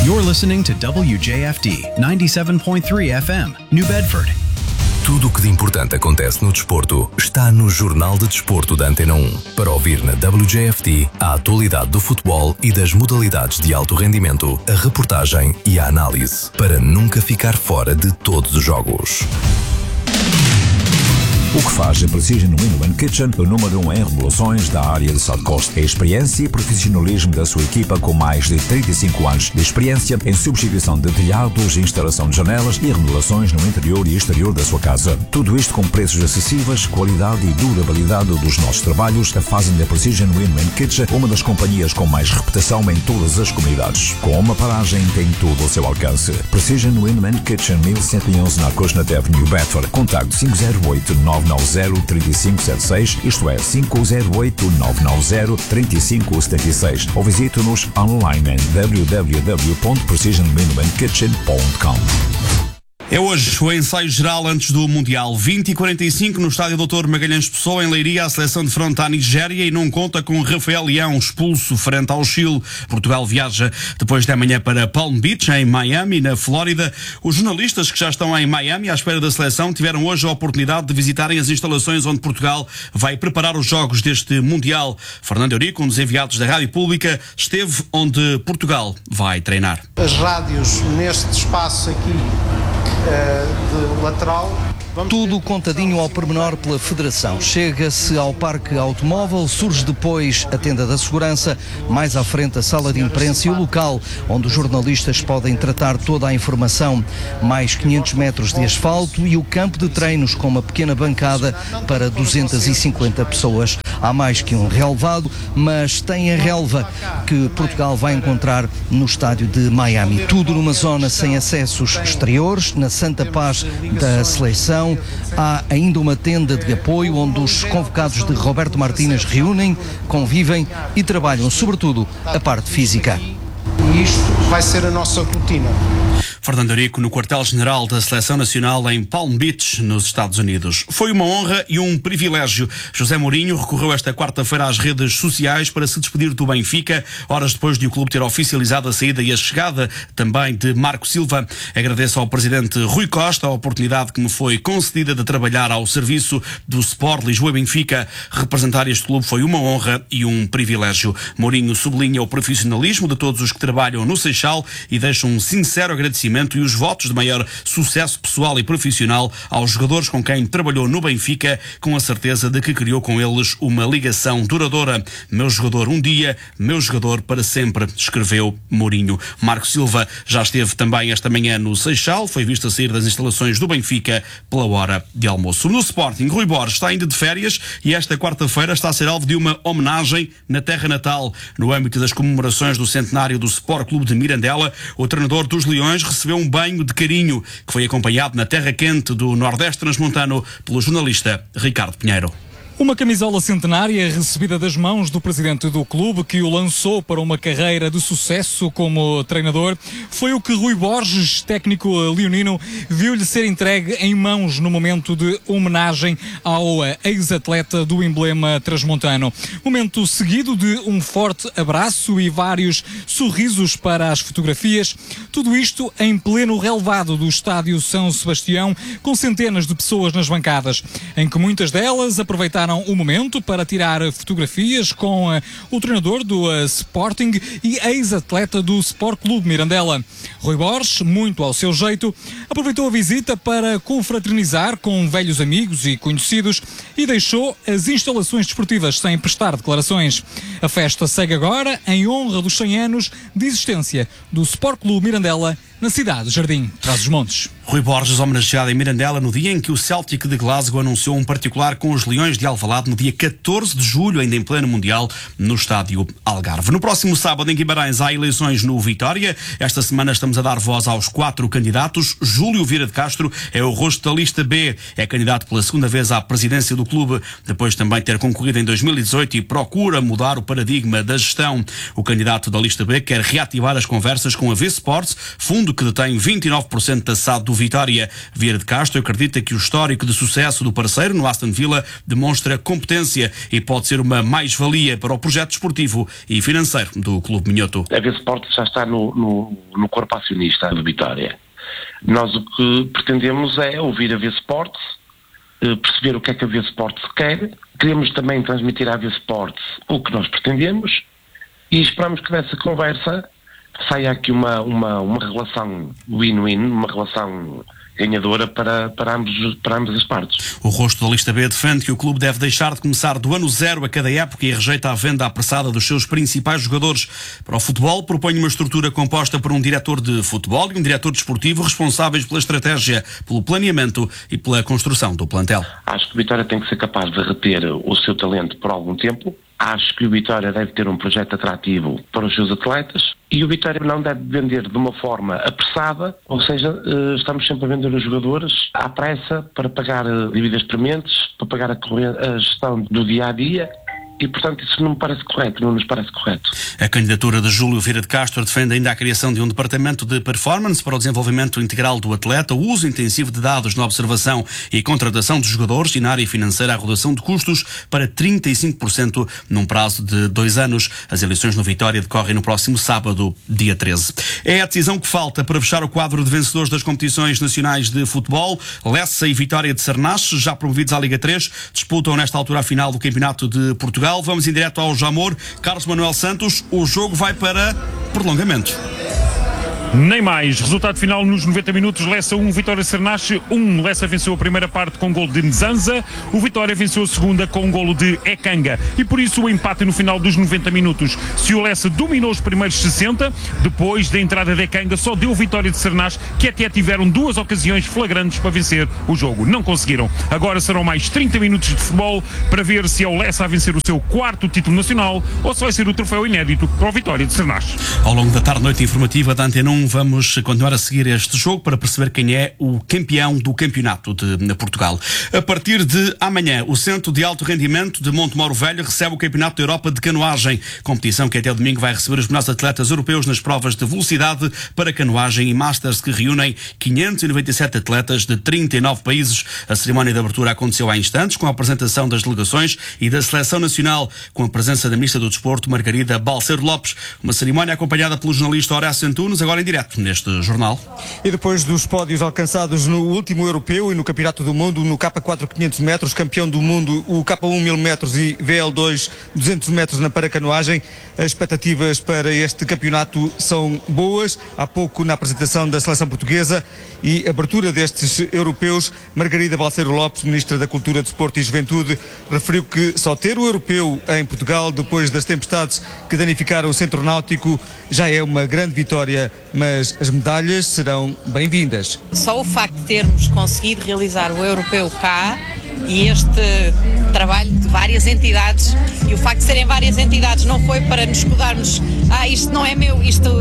You're listening to WJFD 97.3 FM, New Bedford. Tudo o que de importante acontece no desporto está no Jornal de Desporto da Antena 1. Para ouvir na WJFD a atualidade do futebol e das modalidades de alto rendimento, a reportagem e a análise, para nunca ficar fora de todos os jogos. O que faz a Precision Window & Kitchen o número 1 em remodelações da área de South Coast é a experiência e profissionalismo da sua equipa com mais de 35 anos de experiência em substituição de telhados, instalação de janelas e remodelações no interior e exterior da sua casa. Tudo isto com preços acessíveis, qualidade e durabilidade dos nossos trabalhos a fazem da Precision Window & Kitchen uma das companhias com mais reputação em todas as comunidades. Com uma paragem tem tudo ao seu alcance. Precision Window & Kitchen 1111 na Cosnet Avenue, Bedford. Contacto 508-990-3576, isto é 508-990-3576, ou visite-nos online em www.precisionwindowandkitchen.com. É hoje o ensaio geral antes do Mundial. 20h45 no estádio Dr. Magalhães Pessoa, em Leiria, a seleção defronta a Nigéria e não conta com Rafael Leão, expulso frente ao Chile. Portugal viaja depois da manhã para Palm Beach, em Miami, na Flórida. Os jornalistas que já estão em Miami à espera da seleção tiveram hoje a oportunidade de visitarem as instalações onde Portugal vai preparar os jogos deste Mundial. Fernando Eurico, um dos enviados da Rádio Pública, esteve onde Portugal vai treinar. As rádios neste espaço aqui de lateral. Tudo contadinho ao pormenor pela Federação. Chega-se ao parque automóvel, surge depois a tenda da segurança, mais à frente a sala de imprensa e o local onde os jornalistas podem tratar toda a informação. Mais 500 metros de asfalto e o campo de treinos com uma pequena bancada para 250 pessoas. Há mais que um relevado, mas tem a relva que Portugal vai encontrar no estádio de Miami. Tudo numa zona sem acessos exteriores, na Santa Paz da seleção. Há ainda uma tenda de apoio onde os convocados de Roberto Martínez reúnem, convivem e trabalham, sobretudo, a parte física. E isto vai ser a nossa rotina. Fernando Eurico, no quartel-general da Seleção Nacional em Palm Beach, nos Estados Unidos. Foi uma honra e um privilégio. José Mourinho recorreu esta quarta-feira às redes sociais para se despedir do Benfica, horas depois de o clube ter oficializado a saída e a chegada também de Marco Silva. Agradeço ao presidente Rui Costa a oportunidade que me foi concedida de trabalhar ao serviço do Sport Lisboa e Benfica. Representar este clube foi uma honra e um privilégio. Mourinho sublinha o profissionalismo de todos os que trabalham no Seixal e deixa um sincero agradecimento e os votos de maior sucesso pessoal e profissional aos jogadores com quem trabalhou no Benfica, com a certeza de que criou com eles uma ligação duradoura. Meu jogador um dia, meu jogador para sempre, escreveu Mourinho. Marco Silva já esteve também esta manhã no Seixal, foi visto a sair das instalações do Benfica pela hora de almoço. No Sporting, Rui Borges está ainda de férias e esta quarta-feira está a ser alvo de uma homenagem na terra natal. No âmbito das comemorações do centenário do Sport Clube de Mirandela, o treinador dos Leões recebeu um banho de carinho que foi acompanhado na terra quente do Nordeste Transmontano pelo jornalista Ricardo Pinheiro. Uma camisola centenária recebida das mãos do presidente do clube, que o lançou para uma carreira de sucesso como treinador, foi o que Rui Borges, técnico leonino, viu-lhe ser entregue em mãos no momento de homenagem ao ex-atleta do emblema transmontano. Momento seguido de um forte abraço e vários sorrisos para as fotografias. Tudo isto em pleno relevado do estádio São Sebastião, com centenas de pessoas nas bancadas, em que muitas delas aproveitaram o momento para tirar fotografias com o treinador do Sporting e ex-atleta do Sport Clube Mirandela. Rui Borges, muito ao seu jeito, aproveitou a visita para confraternizar com velhos amigos e conhecidos e deixou as instalações desportivas sem prestar declarações. A festa segue agora em honra dos 100 anos de existência do Sport Clube Mirandela na cidade de Jardim Trás-os-Montes. Rui Borges homenageado em Mirandela no dia em que o Celtic de Glasgow anunciou um particular com os Leões de Alvalade no dia 14 de julho, ainda em pleno Mundial, no estádio Algarve. No próximo sábado, em Guimarães, há eleições no Vitória. Esta semana estamos a dar voz aos 4 candidatos. Júlio Vieira de Castro é o rosto da lista B. É candidato pela segunda vez à presidência do clube, depois também ter concorrido em 2018 e procura mudar o paradigma da gestão. O candidato da lista B quer reativar as conversas com a V-Sports, fundo que detém 29% da SAD do Vitória. Vieira de Castro acredita que o histórico de sucesso do parceiro no Aston Villa demonstra competência e pode ser uma mais-valia para o projeto desportivo e financeiro do Clube Minhoto. A AV Sports já está no corpo acionista do Vitória. Nós o que pretendemos é ouvir a AV Sports, perceber o que é que a AV Sports quer. Queremos também transmitir à AV Sports o que nós pretendemos e esperamos que dessa conversa saia aqui uma relação win-win, uma relação ganhadora para ambas as partes. O rosto da lista B defende que o clube deve deixar de começar do ano zero a cada época e rejeita a venda apressada dos seus principais jogadores. Para o futebol, propõe uma estrutura composta por um diretor de futebol e um diretor desportivo responsáveis pela estratégia, pelo planeamento e pela construção do plantel. Acho que o Vitória tem que ser capaz de reter o seu talento por algum tempo. Acho que o Vitória deve ter um projeto atrativo para os seus atletas e o Vitória não deve vender de uma forma apressada, ou seja, estamos sempre a vender os jogadores à pressa para pagar dívidas prementes, para pagar a gestão do dia-a-dia. E, portanto, isso não me parece correto, não nos parece correto. A candidatura de Júlio Vieira de Castro defende ainda a criação de um departamento de performance para o desenvolvimento integral do atleta, o uso intensivo de dados na observação e contratação de jogadores e na área financeira a redução de custos para 35% num prazo de 2 anos. As eleições no Vitória decorrem no próximo sábado, dia 13. É a decisão que falta para fechar o quadro de vencedores das competições nacionais de futebol. Lessa e Vitória de Sarnache, já promovidos à Liga 3, disputam nesta altura a final do Campeonato de Portugal. Vamos em direto ao Jamor. Carlos Manuel Santos, o jogo vai para prolongamento. Nem mais. Resultado final nos 90 minutos. Lessa 1, Vitória Sarnache 1. Lessa venceu a primeira parte com golo de Nzanza. O Vitória venceu a segunda com um golo de Ekanga. E por isso o empate no final dos 90 minutos. Se o Lessa dominou os primeiros 60, depois da entrada de Ekanga só deu Vitória de Sarnache, que até tiveram 2 ocasiões flagrantes para vencer o jogo. Não conseguiram. Agora serão mais 30 minutos de futebol para ver se é o Lessa a vencer o seu 4º título nacional ou se vai ser o troféu inédito para o Vitória de Sarnache. Ao longo da tarde-noite informativa da Antena 1, vamos continuar a seguir este jogo para perceber quem é o campeão do campeonato de Portugal. A partir de amanhã, o Centro de Alto Rendimento de Montemoro Velho recebe o Campeonato da Europa de Canoagem, competição que até domingo vai receber os melhores atletas europeus nas provas de velocidade para canoagem e masters que reúnem 597 atletas de 39 países. A cerimónia de abertura aconteceu há instantes com a apresentação das delegações e da Seleção Nacional, com a presença da Ministra do Desporto, Margarida Balseiro Lopes. Uma cerimónia acompanhada pelo jornalista Horácio Antunes, agora em direto neste jornal. E depois dos pódios alcançados no último europeu e no Campeonato do Mundo, no K4 500 metros, campeão do mundo, o K1 1000 metros e VL2 200 metros na paracanoagem, as expectativas para este campeonato são boas. Há pouco, na apresentação da seleção portuguesa e abertura destes europeus, Margarida Balseiro Lopes, Ministra da Cultura, Desporto e Juventude, referiu que só ter o europeu em Portugal, depois das tempestades que danificaram o centro náutico, já é uma grande vitória, mas as medalhas serão bem-vindas. Só o facto de termos conseguido realizar o europeu cá e este trabalho de várias entidades, e o facto de serem várias entidades não foi para nos escudarmos, isto não é meu, isto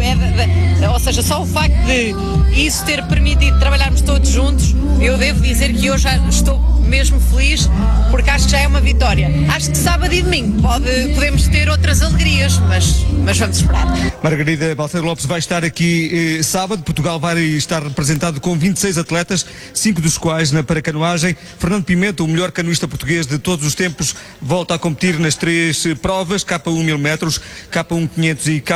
é ou seja, só o facto de isso ter permitido trabalharmos todos juntos, eu devo dizer que eu já estou mesmo feliz, porque acho que já é uma vitória. Acho que sábado e domingo podemos ter outras alegrias, mas vamos esperar. Margarida Balseiro Lopes vai estar aqui sábado. Portugal vai estar representado com 26 atletas, 5 dos quais na paracanoagem. Fernando Pimenta, o melhor canoista português de todos os tempos, volta a competir nas 3 provas, K1 1000 metros, K1 500 e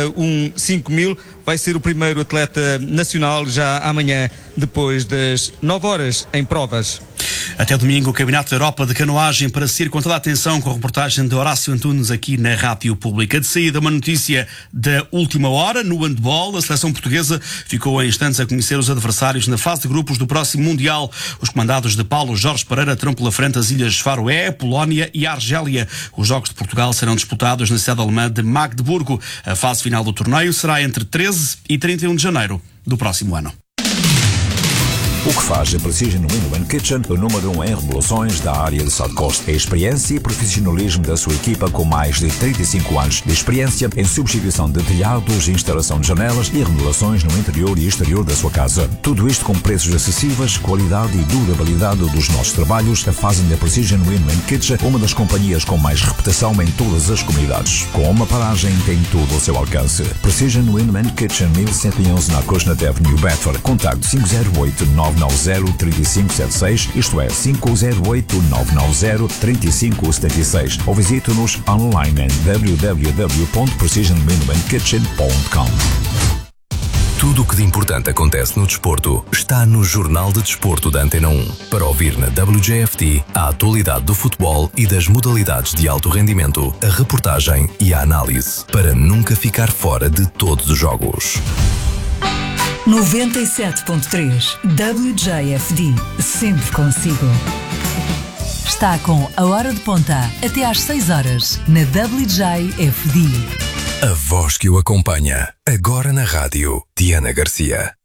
K1 5000. Vai ser o primeiro atleta nacional já amanhã, depois das 9 horas em provas. Até domingo, o Campeonato da Europa de Canoagem para seguir com toda a atenção, com a reportagem de Horácio Antunes aqui na Rádio Pública. De saída, uma notícia da última hora. No handball, a seleção portuguesa ficou em instantes a conhecer os adversários na fase de grupos do próximo Mundial. Os comandados de Paulo Jorge Pereira terão pela frente as Ilhas Faroé, Polónia e Argélia. Os Jogos de Portugal serão disputados na cidade alemã de Magdeburgo. A fase final do torneio será entre 13 e 31 de janeiro do próximo ano. O que faz a Precision Window Kitchen o número 1 em remodelações da área de South Coast. A experiência e profissionalismo da sua equipa com mais de 35 anos de experiência em substituição de telhados, instalação de janelas e remodelações no interior e exterior da sua casa. Tudo isto com preços acessíveis, qualidade e durabilidade dos nossos trabalhos a fazem da Precision Window Kitchen uma das companhias com mais reputação em todas as comunidades. Com uma paragem tem tudo ao seu alcance. Precision Window Kitchen 1111 na Acushnet Avenue, Bedford. Contacto 508-990-3576, isto é 508-990-3576, ou visite-nos online em www.precisionwindowkitchen.com. Tudo o que de importante acontece no desporto está no Jornal de Desporto da Antena 1. Para ouvir na WJFT a atualidade do futebol e das modalidades de alto rendimento, a reportagem e a análise, para nunca ficar fora de todos os jogos. 97.3 WJFD, sempre consigo. Está com a hora de ponta até às 6 horas na WJFD. A voz que o acompanha, agora na rádio, Diana Garcia.